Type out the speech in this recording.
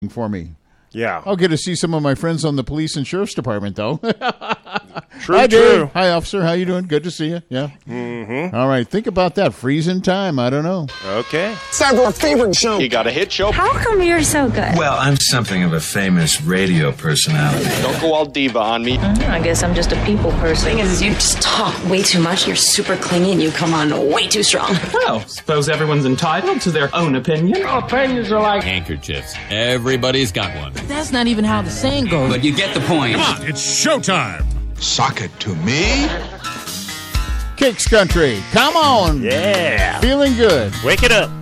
for me. Yeah. I'll get to see some of my friends on the police and sheriff's department, though. True, Hi, true. Dave. Hi, officer. How you doing? Good to see you. Yeah. Mm-hmm. All right. Think about that. Freezing time. I don't know. Okay. It's time for our favorite show. You got a hit show? How come you're so good? Well, I'm something of a famous radio personality. Don't go all diva on me. I guess I'm just a people person. The thing is you just talk way too much. You're super clingy and you come on way too strong. Well, suppose everyone's entitled to their own opinion. Opinions are like handkerchiefs. Everybody's got one. That's not even how the saying goes. But you get the point. Come on, it's showtime. Sock it to me. Kicks Country. Come on. Yeah. Feeling good. Wake it up.